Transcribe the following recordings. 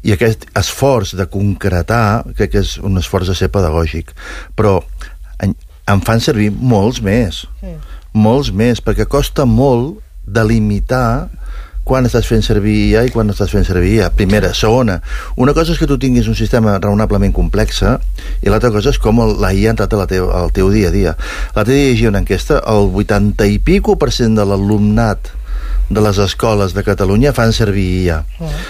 I aquest esforç de concretar crec que és un esforç de ser pedagògic, però en fan servir molts més, perquè costa molt delimitar quan estàs fent servir IA i quan estàs fent servir IA. Primera. Segona, una cosa és que tu tinguis un sistema raonablement complex i l'altra cosa és com la IA ha entrat al teu dia a dia. L'altre dia llegia una enquesta, el 80 i pico % de l'alumnat de les escoles de Catalunya fan servir IA.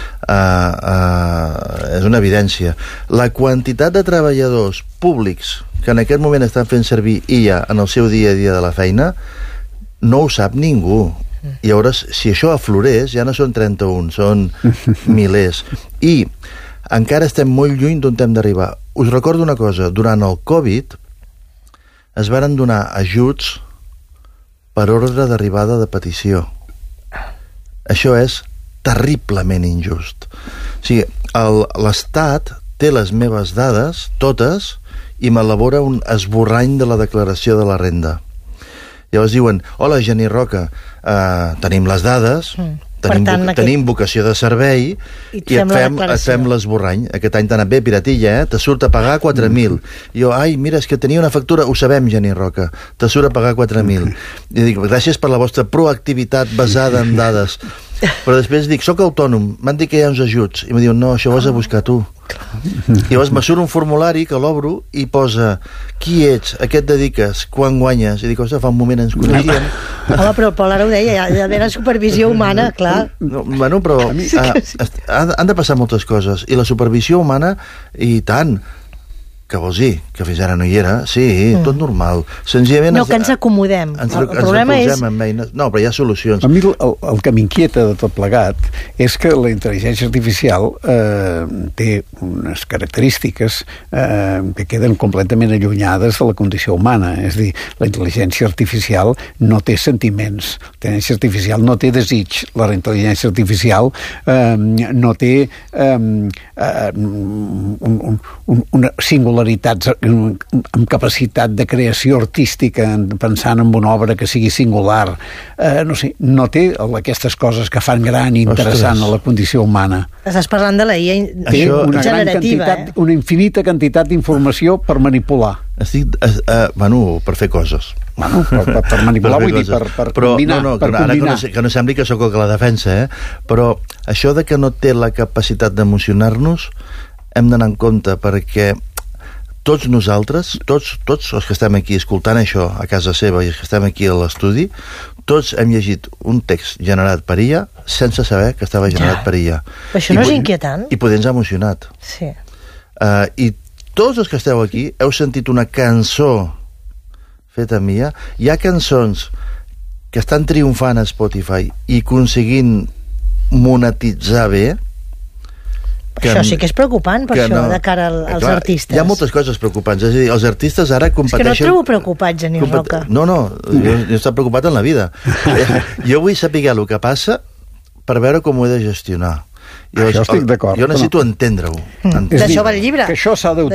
És una evidència. La quantitat de treballadors públics que en aquest moment estan fent servir IA en el seu dia a dia de la feina no ho sap ningú. I llavors, si això aflorés, ja no són 31, són milers. I encara estem molt lluny d'on hem d'arribar. Us recordo una cosa, durant el Covid es varen donar ajuts per ordre d'arribada de petició. Això és terriblement injust. O sigui, l'Estat té les meves dades, totes, i m'elabora un esborrany de la declaració de la renda. Llavors diuen, hola, Geni Roca, tenim les dades, tenim vocació de servei i et fem l'esborrany. Aquest any t'ha anat bé, piratilla, te surt a pagar 4.000. I jo, ai, mira, és que tenia una factura, ho sabem, Geni Roca, te surt a pagar 4.000. I dic, gràcies per la vostra proactivitat basada en dades. Però després dic, soc autònom, m'han dit que hi ha uns ajuts. I em diuen, no, això ho has de buscar tu. I llavors me surt un formulari que l'obro i posa, qui ets, a què et dediques, quan guanyes? I dic, ostres, fa un moment ens coneixíem. Home, però el Pol ara ho deia, ja ve la supervisió humana, clar. Bueno, però han de passar moltes coses. I la supervisió humana, i tant, que vols dir? Que fins ara no hi era? Sí, tot normal. Senzillament... No, que ens acomodem. El problema és... No, però hi ha solucions. A mi el que m'inquieta de tot plegat és que la intel·ligència artificial té unes característiques que queden completament allunyades de la condició humana. És a dir, la intel·ligència artificial no té sentiments. La intel·ligència artificial no té desig. La intel·ligència artificial no té una singularitats amb capacitat de creació artística pensant en una obra que sigui singular, no sé, no té aquestes coses que fan gran i interessant a la condició humana. Estàs parlant de la IA generativa, una infinita quantitat d'informació per manipular. Per fer coses. Per manipular, vull dir, per combinar. Ara que no sembli que sóc el que la defensa, però això de que no té la capacitat d'emocionar-nos hem d'anar en compte, perquè tots nosaltres, tots els que estem aquí escoltant això a casa seva i els que estem aquí a l'estudi, tots hem llegit un text generat per IA sense saber que estava generat per IA. Això no és inquietant? I poder ens ha emocionat. Sí. I tots els que esteu aquí heu sentit una cançó feta amb IA. Hi ha cançons que estan triomfant a Spotify i aconseguint monetitzar bé. Això sí que és preocupant, per això, de cara als artistes. Hi ha moltes coses preocupants. És a dir, els artistes ara competeixen... És que no et trobo preocupat, Geni Roca. No, jo he estat preocupat en la vida. Jo vull saber el que passa per veure com ho he de gestionar. Això estic d'acord. Jo necessito entendre-ho. D'això va el llibre. Que això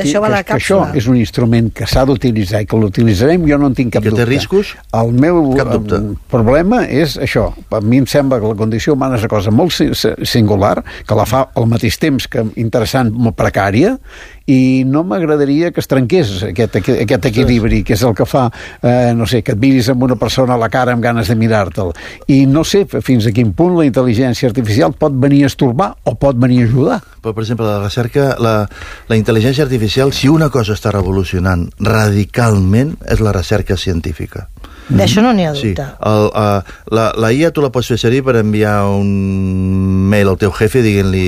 és un instrument que s'ha d'utilitzar i que l'utilitzarem, jo no en tinc cap dubte. Que té riscos? El meu problema és això. A mi em sembla que la condició humana és una cosa molt singular, que la fa al mateix temps que interessant, molt precària, i no m'agradaria que es trenqués aquest equilibri, que és el que fa, no sé, que et miris amb una persona a la cara amb ganes de mirar-te'l. I no sé fins a quin punt la intel·ligència artificial pot venir a estorbar o pot venir a ajudar. Però, per exemple, la recerca, la intel·ligència artificial, si una cosa està revolucionant radicalment, és la recerca científica. D'això no n'hi ha dubte. Sí, la IA tu la pots fer servir per enviar un mail al teu jefe dient-li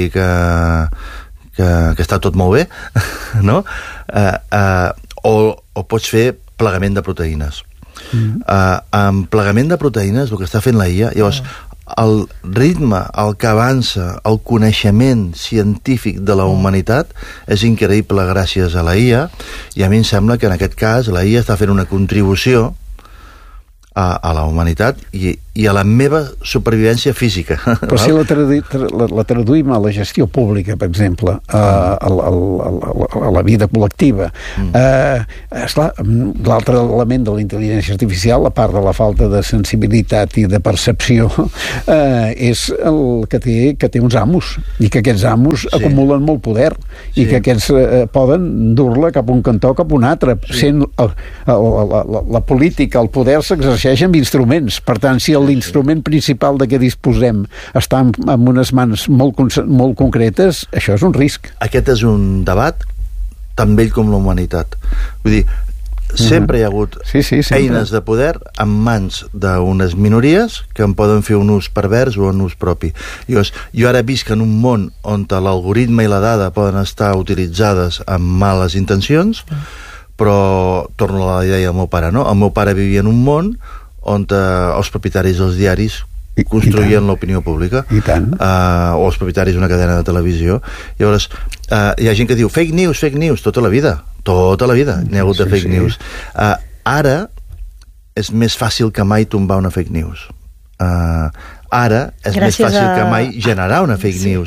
que està tot molt bé, no? O pots fer plegament de proteïnes. Amb plegament de proteïnes, el que està fent la IA, llavors, el ritme, el que avança, el coneixement científic de la humanitat és increïble gràcies a la IA, i a mi em sembla que en aquest cas la IA està fent una contribució a la humanitat, i i a la meva supervivència física. Però si la traduïm a la gestió pública, per exemple, a la vida col·lectiva, esclar, l'altre element de la intel·ligència artificial, a part de la falta de sensibilitat i de percepció, és el que té uns amos, i que aquests amos acumulen molt poder, i que aquests poden dur-la cap a un cantó, cap a un altre, sent la política, el poder s'exerceix amb instruments. Per tant, si l'instrument principal de què disposem està en unes mans molt concretes, això és un risc. Aquest és un debat tan vell com la humanitat. Vull dir, sempre hi ha hagut eines de poder en mans d'unes minories que en poden fer un ús pervers o un ús propi. Jo ara visc en un món on l'algoritme i la dada poden estar utilitzades amb males intencions, però torno a la idea del meu pare, no? El meu pare vivia en un món on els propietaris dels diaris construïen l'opinió pública, o els propietaris d'una cadena de televisió. Llavors, hi ha gent que diu fake news, tota la vida n'hi ha hagut de fake news. Ara és més fàcil que mai tombar una fake news. Ara és més fàcil que mai generar una fake news.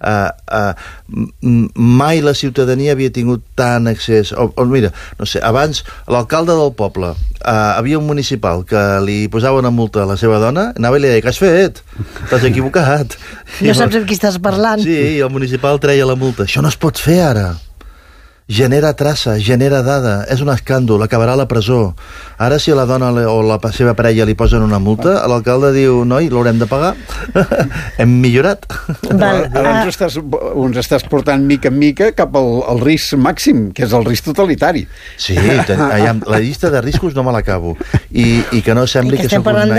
Mai la ciutadania havia tingut tant accés. Mira, no sé, abans l'alcalde del poble, havia un municipal que li posava una multa a la seva dona, anava i li deia, què has fet? T'has equivocat. No saps amb qui estàs parlant. Sí, i el municipal treia la multa. Això no es pot fer ara. Genera traça, genera dada, és un escàndol, acabarà a la presó. Ara, si a la dona o la seva parella li posen una multa, l'alcalde diu, noi, l'haurem de pagar. Hem millorat. Ara ens estàs portant mica en mica cap al risc màxim, que és el risc totalitari. Sí, la llista de riscos no me l'acabo. I que no sembli que estem parlant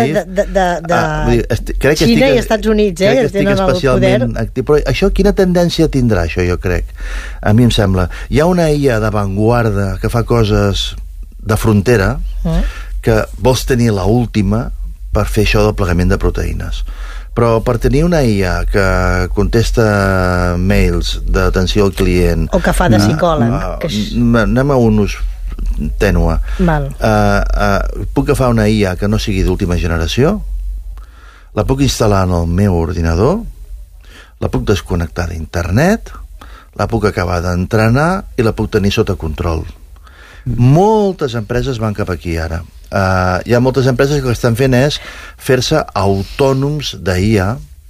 de Xina i Estats Units, que tenen el poder. Però això, quina tendència tindrà, això, jo crec? A mi em sembla. Hi ha una IA d'avantguarda que fa coses de frontera que vols tenir l'última per fer això del plegament de proteïnes. Però per tenir una IA que contesta mails d'atenció al client o que fa de psicòleg, anem a un ús tènue, puc agafar una IA que no sigui d'última generació, la puc instal·lar en el meu ordinador, la puc desconnectar d'internet, la puc acabar d'entrenar i la puc tenir sota control. Moltes empreses van cap aquí ara. Hi ha moltes empreses que el que estan fent és fer-se autònoms d'IA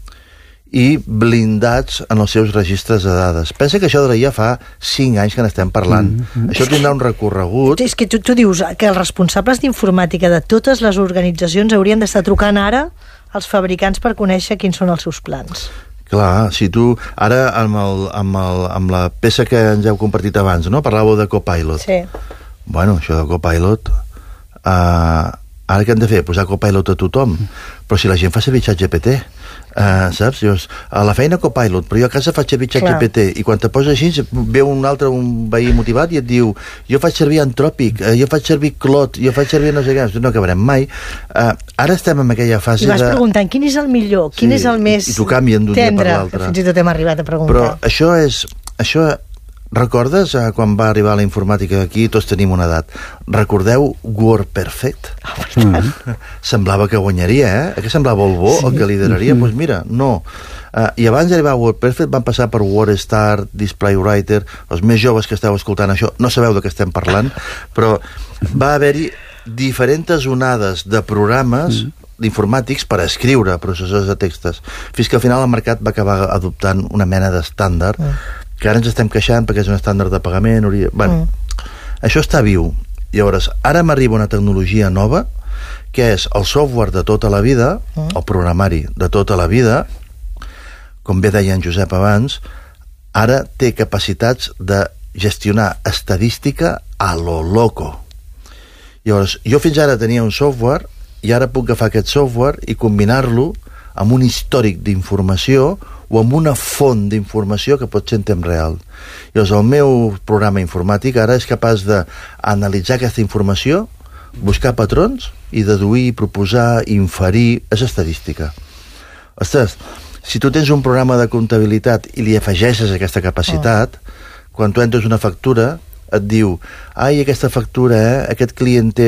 i blindats en els seus registres de dades. Pensa que això de la IA fa 5 anys que n'estem parlant. Això tindrà un recorregut. És que tu dius que els responsables d'informàtica de totes les organitzacions haurien d'estar trucant ara als fabricants per conèixer quins són els seus plans. Clar, si tu ara amb la peça que ens heu compartit abans, no? Parlàveu de Copilot. Sí. Bueno, això de Copilot, ara què hem de fer? Posar Copilot a tothom. Però si la gent fa servir ChatGPT, saps? A la feina Copilot, però jo a casa faig servir ChatGPT, i quan te poses així ve un veí motivat i et diu, jo faig servir Anthropic, jo faig servir Claude, jo faig servir no sé què, no acabarem mai. Ara estem en aquella fase I vas preguntant quin és el millor, quin és el més i t'ho canvien d'un dia per l'altre. Fins i tot hem arribat a preguntar. Però això recordes quan va arribar la informàtica aquí, tots tenim una edat, recordeu WordPerfect? Semblava que guanyaria, que semblava el bo, el que lideraria, doncs mira, no. I abans d'arribar a WordPerfect van passar per WordStar, DisplayWriter. Els més joves que esteu escoltant això no sabeu de què estem parlant, però va haver-hi diferents onades de programes d'informàtics per escriure processors de textos, fins que al final el mercat va acabar adoptant una mena d'estàndard que ara ens estem queixant perquè és un estàndard de pagament. Bueno, això està viu. Llavors, ara m'arriba una tecnologia nova que és el software de tota la vida, el programari de tota la vida, com bé deia en Josep abans, ara té capacitats de gestionar estadística a lo loco. Llavors, jo fins ara tenia un software i ara puc agafar aquest software i combinar-lo amb un històric d'informació o amb una font d'informació que pot ser en temps real. Llavors, el meu programa informàtic ara és capaç d'analitzar aquesta informació, buscar patrons i deduir, proposar, inferir. És estadística. Ostres, si tu tens un programa de comptabilitat i li afegeixes aquesta capacitat, quan tu entres una factura, et diu, ai, aquesta factura, aquest client teu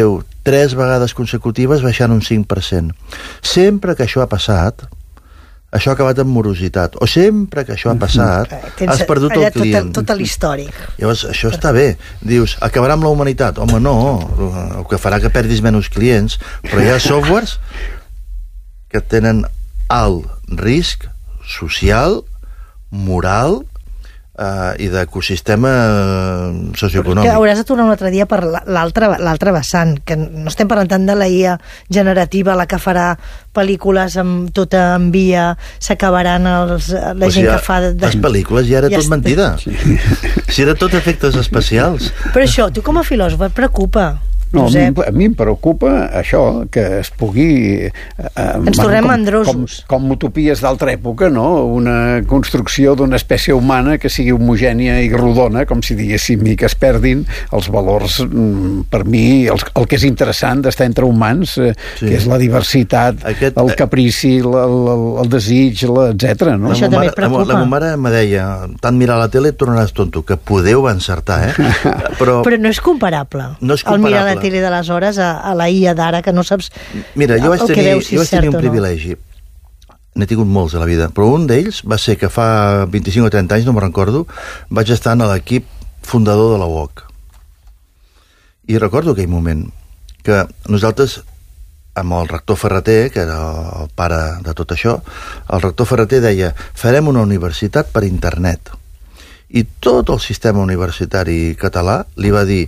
3 vegades consecutives baixant un 5%. Sempre que això ha passat, això ha acabat amb morositat. O sempre que això ha passat, has perdut el client. Tot l'històric. Llavors, això està bé. Dius, acabarà amb la humanitat? Home, no. El que farà que perdis menys clients. Però hi ha softwares que tenen alt risc social, moral i d'ecosistema socioeconòmic. Que hauràs de tornar un altre dia per l'altre vessant, que no estem parlant tant de la IA generativa, la que farà pel·lícules amb tota en via, s'acabaran la gent que fa... Les pel·lícules ja era tot mentida. Si era tot efectes especials. Però això, tu com a filòsof et preocupa? No, a mi em preocupa això, que es pugui... Ens tornem mandrosos. Com utopies d'altra època, no? Una construcció d'una espècie humana que sigui homogènia i rodona, com si diguéssim, i que es perdin els valors, per mi, el que és interessant d'estar entre humans, que és la diversitat, el caprici, el desig, etc. No? Això també et preocupa. La meva mare me deia, tant mirar la tele et tornaràs tonto, que podeu encertar, Però no és comparable. No és comparable. El mirar la tele d'aleshores a la IA d'ara, que no saps Mira, jo vaig tenir un no. privilegi. N'he tingut molts a la vida, però un d'ells va ser que fa 25 o 30 anys, no me'n recordo, vaig estar en l'equip fundador de la UOC. I recordo aquell moment que nosaltres, amb el rector Ferreter, que era el pare de tot això, el rector Ferreter deia, farem una universitat per internet. I tot el sistema universitari català li va dir,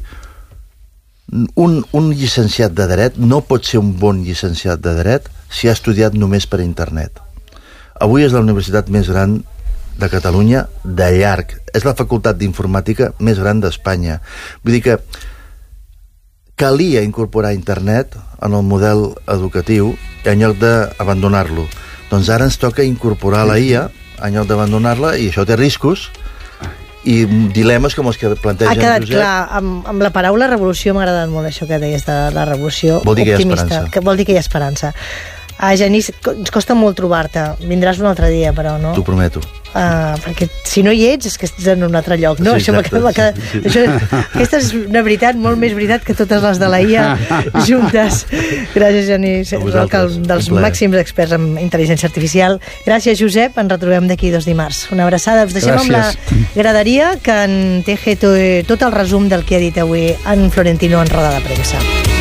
un llicenciat de dret no pot ser un bon llicenciat de dret si ha estudiat només per internet. Avui és la universitat més gran de Catalunya de llarg. És la facultat d'informàtica més gran d'Espanya. Vull dir que calia incorporar internet en el model educatiu en lloc d'abandonar-lo. Doncs ara ens toca incorporar la IA en lloc d'abandonar-la, i això té riscos i dilemes com els que planteja Josep. Ha quedat clar, amb la paraula revolució m'ha agradat molt això que deies de la revolució optimista. Vol dir que hi ha esperança. Que vol dir que hi ha esperança. Genís, ens costa molt trobar-te. Vindràs un altre dia, però, no? T'ho prometo. Perquè si no hi ets és que estàs en un altre lloc, no? Sí, Aquesta és una veritat, molt més veritat que totes les de la IA juntes. Gràcies, Genís, dels màxims experts en intel·ligència artificial. Gràcies, Josep, ens retrobem d'aquí 2 dimarts. Una abraçada, us deixem amb la graderia, que en Teje tot el resum del que ha dit avui en Florentino en roda de premsa.